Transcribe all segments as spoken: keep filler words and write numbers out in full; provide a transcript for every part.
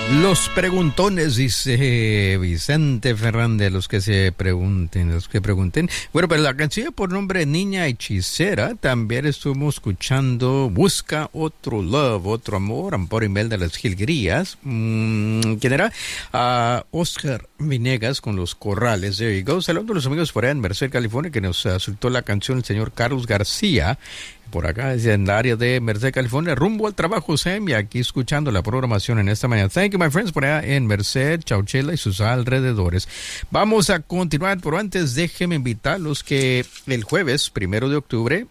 Los preguntones, dice Vicente Fernández, los que se pregunten, los que pregunten. Bueno, pero la canción por nombre Niña Hechicera, también estuvimos escuchando Busca Otro Love, Otro Amor, Amparo Imbel de las Jilguerías. Mm, ¿Quién era? Uh, Oscar Vinegas con Los Corrales. There you go. Saludos a los amigos por allá en Merced, California, que nos uh, soltó la canción el señor Carlos García. Por acá, es en la área de Merced, California, rumbo al trabajo, Sam, y aquí escuchando la programación en esta mañana. Thank you, my friends, por allá en Merced, Chauchela y sus alrededores. Vamos a continuar, pero antes déjenme invitarlos que el jueves, primero de octubre,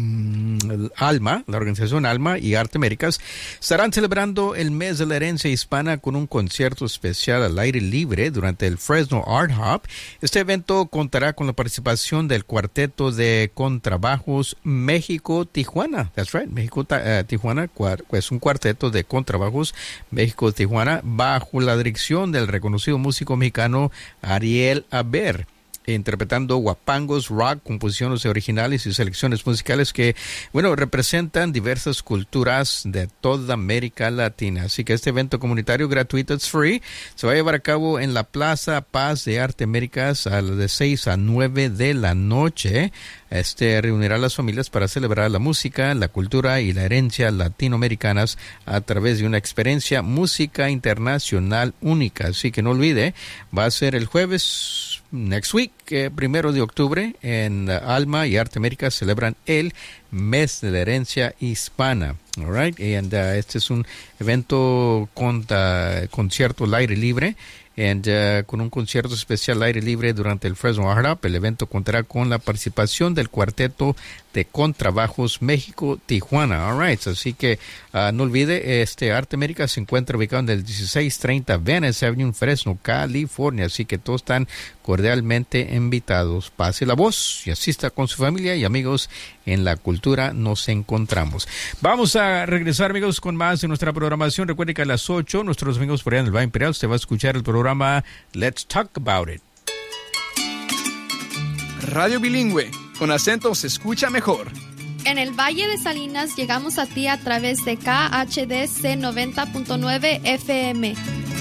Alma, la organización Alma y Arte Américas estarán celebrando el mes de la herencia hispana con un concierto especial al aire libre durante el Fresno Art Hub. Este evento contará con la participación del cuarteto de contrabajos México-Tijuana. That's right, México-Tijuana uh, es un cuarteto de contrabajos México-Tijuana bajo la dirección del reconocido músico mexicano Ariel Aber, interpretando guapangos, rock, composiciones originales y selecciones musicales que, bueno, representan diversas culturas de toda América Latina. Así que este evento comunitario gratuito, it's free, se va a llevar a cabo en la Plaza Paz de Arte Américas a las de seis a nueve de la noche. Este reunirá a las familias para celebrar la música, la cultura y la herencia latinoamericanas a través de una experiencia música internacional única. Así que no olvide, va a ser el jueves next week, eh, primero de octubre, en uh, Alma y Arte América celebran el mes de la herencia hispana. All right, and uh, este es un evento con uh, concierto al aire libre. And, uh, con un concierto especial al aire libre durante el Fresno Art Hub. El evento contará con la participación del cuarteto de contrabajos México-Tijuana. All right, así que uh, no olvide, este Arte América se encuentra ubicado en el dieciséis treinta Venice Avenue, Fresno, California. Así que todos están cordialmente invitados. Pase la voz y asista con su familia y amigos. En la cultura nos encontramos. Vamos a regresar, amigos, con más de nuestra programación. Recuerde que a las ocho, nuestros amigos por allá en el Valle Imperial, usted va a escuchar el programa Let's Talk About It. Radio bilingüe, con acento se escucha mejor. En el Valle de Salinas llegamos a ti a través de K H D C noventa punto nueve F M.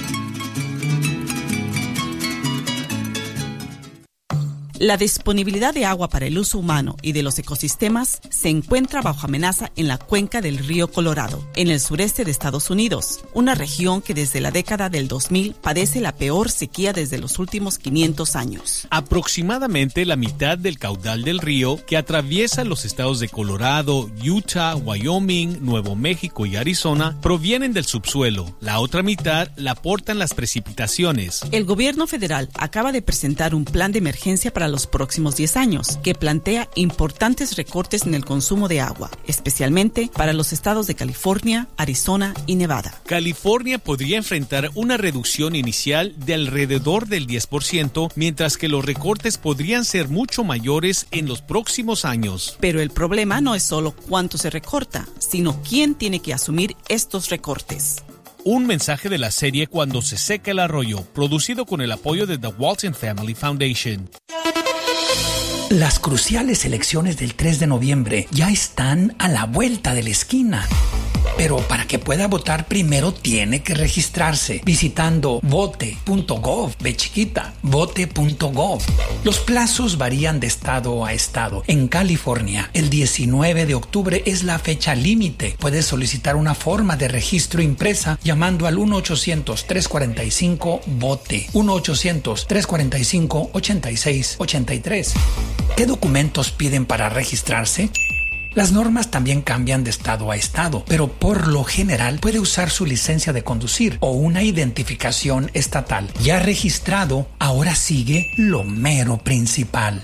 La disponibilidad de agua para el uso humano y de los ecosistemas se encuentra bajo amenaza en la cuenca del río Colorado, en el sureste de Estados Unidos, una región que desde la década del dos mil padece la peor sequía desde los últimos quinientos años. Aproximadamente la mitad del caudal del río que atraviesa los estados de Colorado, Utah, Wyoming, Nuevo México y Arizona provienen del subsuelo. La otra mitad la aportan las precipitaciones. El gobierno federal acaba de presentar un plan de emergencia para los próximos diez años, que plantea importantes recortes en el consumo de agua, especialmente para los estados de California, Arizona y Nevada. California podría enfrentar una reducción inicial de alrededor del diez por ciento, mientras que los recortes podrían ser mucho mayores en los próximos años. Pero el problema no es solo cuánto se recorta, sino quién tiene que asumir estos recortes. Un mensaje de la serie Cuando se seca el arroyo, producido con el apoyo de The Walton Family Foundation. Las cruciales elecciones del tres de noviembre ya están a la vuelta de la esquina. Pero para que pueda votar primero tiene que registrarse visitando vote punto gov, ve chiquita, vote punto gov. Los plazos varían de estado a estado. En California, el diecinueve de octubre es la fecha límite. Puedes solicitar una forma de registro impresa llamando al uno ochocientos, tres cuarenta y cinco, vote, uno ochocientos, tres cuarenta y cinco, ochenta y seis ochenta y tres. ¿Qué documentos piden para registrarse? Las normas también cambian de estado a estado, pero por lo general puede usar su licencia de conducir o una identificación estatal. Ya registrado, ahora sigue lo mero principal.